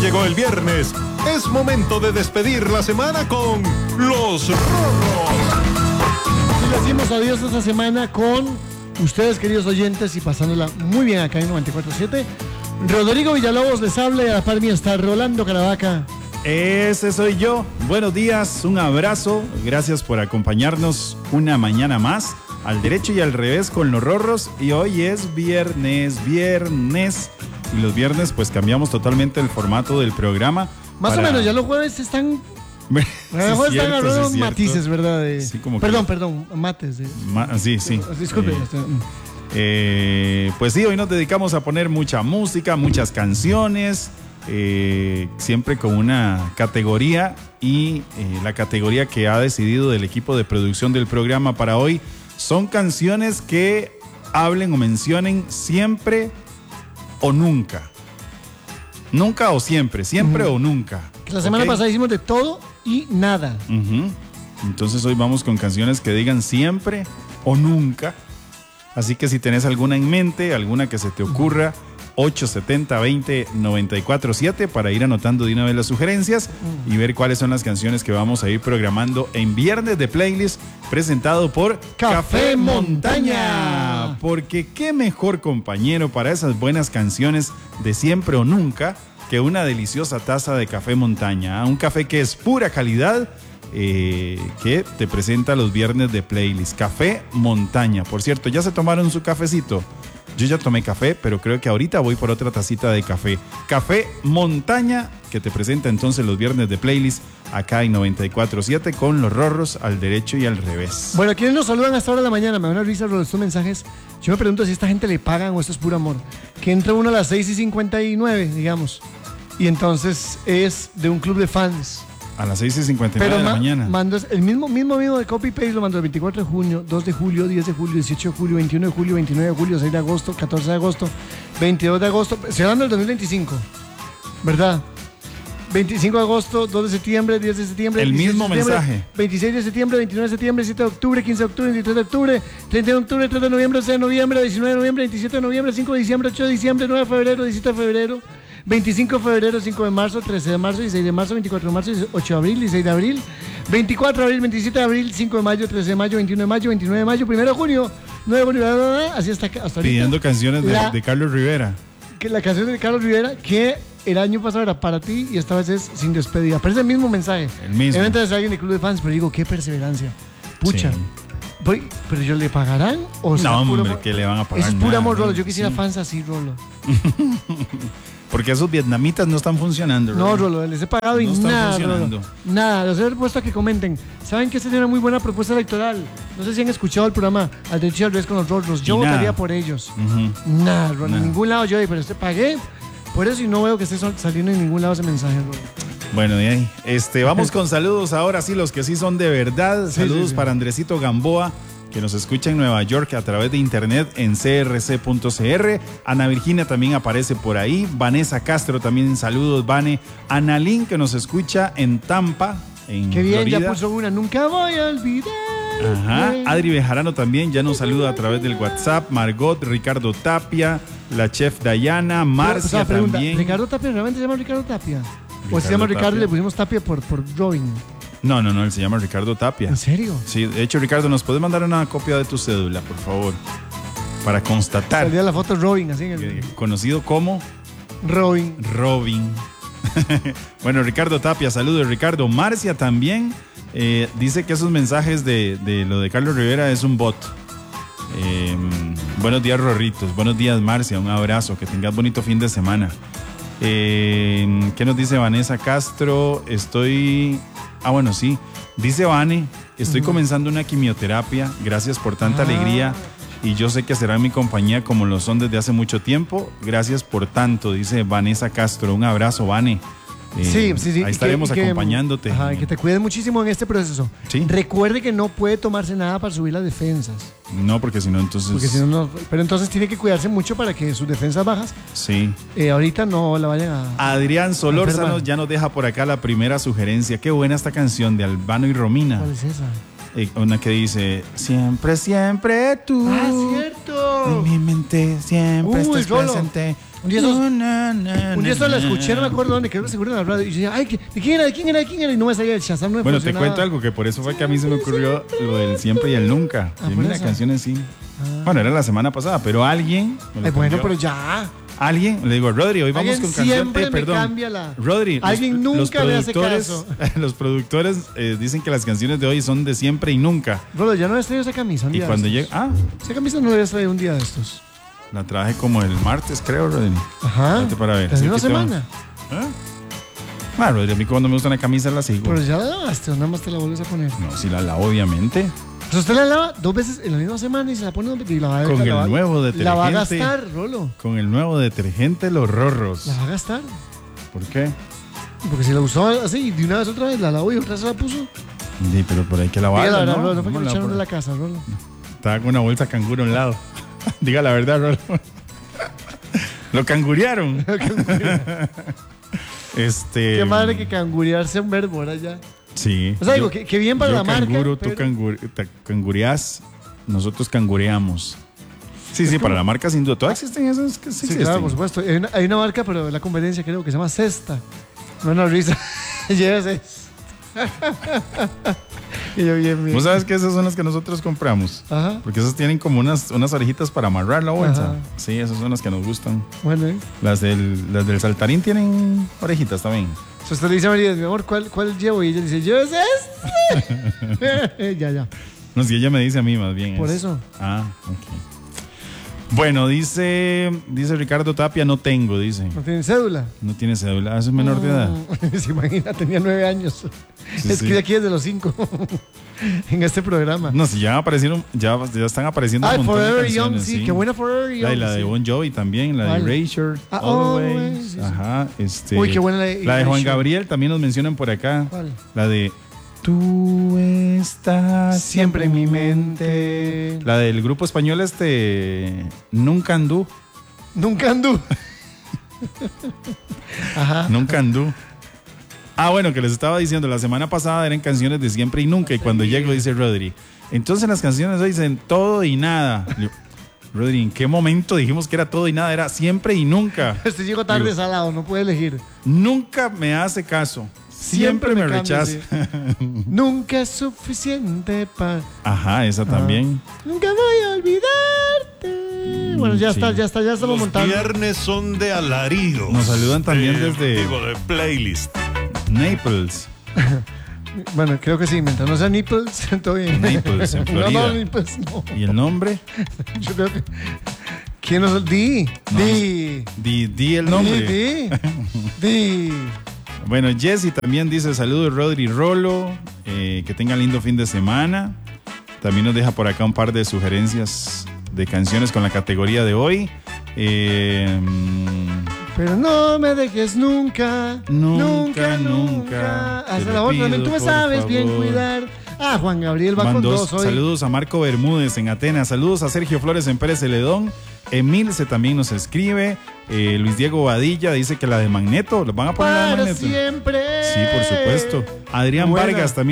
llegó el viernes. Es momento de despedir la semana con Los Rorros. Y le decimos adiós esta semana con ustedes, queridos oyentes, y pasándola muy bien acá en 94.7. Rodrigo Villalobos les habla y a la par mía está Rolando Caravaca. Ese soy yo. Buenos días, un abrazo. Gracias por acompañarnos una mañana más, al derecho y al revés con Los Rorros. Y hoy es viernes. Y los viernes pues cambiamos totalmente el formato del programa. Más o menos, ya los jueves están... Los jueves están agarrando matices, ¿verdad? Sí, como perdón, mates. Sí. Disculpe. Pues sí, hoy nos dedicamos a poner mucha música, muchas canciones, siempre con una categoría, y la categoría que ha decidido del equipo de producción del programa para hoy son canciones que hablen o mencionen siempre o nunca. Nunca o siempre, siempre o nunca. La semana pasada hicimos de todo y nada. Entonces hoy vamos con canciones que digan siempre o nunca. Así que si tenés alguna en mente, alguna que se te ocurra, 870-20-94-7 para ir anotando de una vez las sugerencias y ver cuáles son las canciones que vamos a ir programando en Viernes de Playlist, presentado por Café Montaña. Porque qué mejor compañero para esas buenas canciones de siempre o nunca que una deliciosa taza de Café Montaña. Un café que es pura calidad, que te presenta los Viernes de Playlist. Café Montaña. Por cierto, ¿ya se tomaron su cafecito? Yo ya tomé café, pero creo que ahorita voy por otra tacita de café. Café Montaña, que te presenta entonces los Viernes de Playlist acá en 94.7 con Los Rorros al derecho y al revés. Bueno, ¿quiénes nos saludan hasta ahora de la mañana? Me van a risa estos mensajes. Yo me pregunto si a esta gente le pagan o esto es puro amor. Que entra uno a las 6:59, digamos. Y entonces es de un club de fans. A las 6:59 de la mañana. Mando el mismo de copy-paste, lo mando el 24 de junio, 2 de julio, 10 de julio, 18 de julio, 21 de julio, 29 de julio, 6 de agosto, 14 de agosto, 22 de agosto. Estoy hablando del 2025, ¿verdad? 25 de agosto, 2 de septiembre, 10 de septiembre. El mismo mensaje. 26 de septiembre, 29 de septiembre, 7 de octubre, 15 de octubre, 23 de octubre, 30 de octubre, 3 de noviembre, 6 de noviembre, 19 de noviembre, 27 de noviembre, 5 de diciembre, 8 de diciembre, 9 de febrero, 17 de febrero. 25 de febrero, 5 de marzo, 13 de marzo, 16 de marzo, 24 de marzo, 8 de abril, 16 de abril, 24 de abril, 27 de abril, 5 de mayo, 13 de mayo, 21 de mayo, 29 de mayo, 1 de junio, 9 de junio, así hasta ahorita. Pidiendo canciones de Carlos Rivera. Que la canción de Carlos Rivera, que el año pasado era para ti y esta vez es sin despedida. Pero es el mismo mensaje. El mismo. Entonces alguien de club de fans, pero digo, qué perseverancia. Pucha. Sí. ¿Pero ellos le pagarán? ¿O no, hombre, que le van a pagar. Eso es puro amor, Rolo. Yo quisiera fans así, Rolo. Porque esos vietnamitas no están funcionando, Rolo. No, Rolo, les he pagado y nada, Rolo. Nada, los he puesto a que comenten. ¿Saben que esta es una muy buena propuesta electoral? No sé si han escuchado el programa Al derecho y al revés con los Rolos. Yo votaría por ellos. Nada, Rolo, en ningún lado yo, pero pagué por eso y no veo que esté saliendo en ningún lado ese mensaje, Rolo. Bueno, de ahí. Vamos con saludos ahora sí, los que sí son de verdad. Saludos para Andresito Gamboa, que nos escucha en Nueva York a través de internet en crc.cr. Ana Virginia también aparece por ahí. Vanessa Castro también, saludos, Vane. Analín, que nos escucha en Tampa, en Qué bien, Florida. Ya puso una, nunca voy a olvidar. Ajá. Adri Bejarano también ya nos saluda a través del WhatsApp. Margot, Ricardo Tapia, la chef Dayana, Marcia también. ¿Ricardo Tapia realmente se llama Ricardo Tapia? ¿O se llama Ricardo y le pusimos Tapia por Robin? No, él se llama Ricardo Tapia. ¿En serio? Sí, de hecho, Ricardo, ¿nos puedes mandar una copia de tu cédula, por favor? Para constatar. Salía la foto de Robin, así. Conocido como... Robin. Bueno, Ricardo Tapia, saludos, Ricardo. Marcia también dice que esos mensajes de lo de Carlos Rivera es un bot. Buenos días, Rorritos. Buenos días, Marcia. Un abrazo. Que tengas bonito fin de semana. ¿Qué nos dice Vanessa Castro? Bueno, sí. Dice Vane, estoy comenzando una quimioterapia. Gracias por tanta alegría. Y yo sé que será mi compañía como lo son desde hace mucho tiempo. Gracias por tanto, dice Vanessa Castro. Un abrazo, Vane. Sí. Ahí estaremos acompañándote. Ajá, que te cuides muchísimo en este proceso. ¿Sí? Recuerde que no puede tomarse nada para subir las defensas. No, porque si no, entonces... Pero entonces tiene que cuidarse mucho para que sus defensas bajas, sí, ahorita no la vayan a... Adrián Solórzano ya nos deja por acá la primera sugerencia. Qué buena esta canción de Albano y Romina. ¿Cuál es esa? Una que dice, siempre, siempre tú. Ah, cierto. Rolo. En mi mente siempre Uy, estás Rolo. presente. Un día solo la escuché, no me acuerdo dónde, creo que seguro en la radio. Y yo decía, ay, ¿de quién era? Y no me salía el Shazam, no me Bueno, te funcionaba. cuento algo, que por eso fue que a mí se me ocurrió lo del siempre y el nunca. Ah, Y por mira, eso. canciones sí. Bueno, era la semana pasada, pero alguien me lo Ay, bueno, cambió. pero ya. Alguien, le digo, Rodri, hoy vamos Alguien con canción. siempre me Perdón. cambia la- Rodri, Alguien nunca me hace caso. Los productores dicen que las canciones de hoy son de siempre y nunca. Rolo, ya no habías traído esa camisa un Y día cuando de llega. estos. Ah, Esa camisa no la habías traído un día de estos. la traje como el martes, creo, Rodri. Ajá. Espérate para ver. Hace Sí, una aquí tengo- semana. Ah, Rodri, a mí cuando me gusta una camisa la sigo. Pero ya la lavaste, o nada más te la vuelves a poner. No, si la lavo, obviamente. Pero usted la lava 2 veces en la misma semana y se la pone y la va a Con el nuevo La va a detergente. gastar, Rolo. Con el nuevo detergente Los Rorros. La va a gastar. ¿Por qué? Porque si la usó así y de una vez otra vez la lavó y otra vez se la puso. Sí, pero por hay que lavarla, Diga la verdad, ¿no? Rolo, no fue que ¿Cómo lo la echaron de por- la casa, Rolo. Estaba con una bolsa canguro a un lado. Diga la verdad, Rolo. Lo cangurearon. Qué madre que cangurearse un verbo ahora ya. Sí. O sea, digo, que bien para yo la marca, canguro, pero- tú cangureás, nosotros cangureamos. Sí, sí, para la marca sin duda. ¿Todavía existen esas? Que sí Sí, existen. claro, por supuesto. Hay una marca, pero de la competencia creo que se llama Cesta. No, una risa. Llévese. Y yo bien, bien. ¿Vos sabes que esas son las que nosotros compramos? Ajá. Porque esas tienen como unas orejitas para amarrar la bolsa. Ajá. Sí, esas son las que nos gustan. Bueno, Las del saltarín tienen orejitas también. So, usted le dice a María, mi amor, ¿cuál llevo? Y ella dice, llévese este. Ya. No, si ella me dice a mí más bien. Por eso. Ah, ok. Bueno, dice Ricardo Tapia, no tengo, dice. ¿No tienen cédula? No tiene cédula. Ah, es menor de edad. Se imagina, tenía 9 años. Sí, Es sí. que aquí desde los 5 en este programa. No, si ya aparecieron, ya están apareciendo un montón de Forever Young, canciones. sí, qué buena Forever Young. Y la de sí. Bon Jovi también, la ¿Cuál? de Erasure, Ah, Always. Always, sí, sí. Ajá, Uy, qué buena la de La de Juan Erasure. Gabriel también nos mencionan por acá. ¿Cuál? La de Tú estás Siempre en mi mente. La del grupo español Nunca Andú. Nunca andu. Ajá. Nunca Andú. Ah, bueno, que les estaba diciendo, la semana pasada eran canciones de siempre y nunca, y cuando llego dice Rodri, entonces las canciones hoy dicen todo y nada. Le digo, Rodri, ¿en qué momento dijimos que era todo y nada? Era siempre y nunca. Este llegó tarde Digo, salado, no puede elegir. Nunca me hace caso. Siempre me cambia, rechaza. sí. Nunca es suficiente para... Ajá, esa también. Nunca voy a olvidarte. Bueno, ya Sí. está, ya estamos Los montando. viernes son de alaridos. Nos saludan también desde- Digo, de playlist. Naples. Bueno, creo que sí, mientras no sea nipples, todo bien. Naples, en No, Florida. no, nipples, no. ¿Y el nombre? Yo creo que... ¿Quién nos... Di. No, Di. Di el nombre. Di. Bueno, Jessy también dice saludos Rodri Rolo, que tengan lindo fin de semana. También nos deja por acá un par de sugerencias de canciones con la categoría de hoy. Pero no me dejes nunca. Nunca, Nunca. nunca. Te Hasta lo la otra también. pido, Tú me por sabes bien favor. cuidar. Ah, Juan Gabriel va con Mandó 2 hoy. saludos a Marco Bermúdez en Atenas, saludos a Sergio Flores en Pérez Celedón, Emilce también nos escribe, Luis Diego Badilla dice que la de Magneto, ¿los van a poner la de Para Magneto? siempre. Sí, por supuesto. Adrián Buena. Vargas también